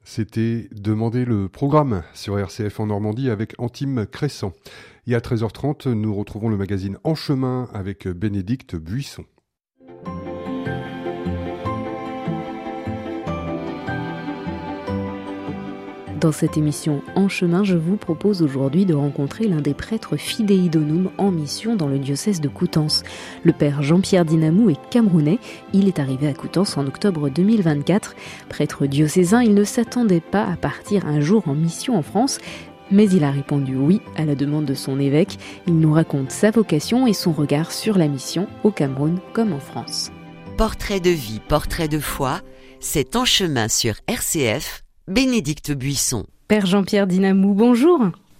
C'était Demander le programme sur RCF en Normandie avec Antime Crescent. Et à 13h30, nous retrouvons le magazine En Chemin avec Bénédicte Buisson. Dans cette émission En Chemin, je vous propose aujourd'hui de rencontrer l'un des prêtres fidei donum en mission dans le diocèse de Coutances. Le père Jean-Pierre Dinamou est camerounais. Il est arrivé à Coutances en octobre 2024. Prêtre diocésain, il ne s'attendait pas à partir un jour en mission en France, mais il a répondu oui à la demande de son évêque. Il nous raconte sa vocation et son regard sur la mission au Cameroun comme en France. Portrait de vie, portrait de foi, c'est En Chemin sur RCF. Bénédicte Buisson. Père Jean-Pierre Dinamou, bonjour.